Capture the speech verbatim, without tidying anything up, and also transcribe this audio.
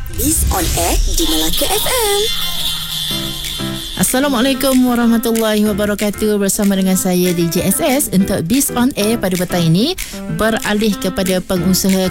Biz on Air di Melaka F M. Assalamualaikum warahmatullahi wabarakatuh. Bersama dengan saya D J S S untuk Biz on Air pada petang ini, beralih kepada pengusaha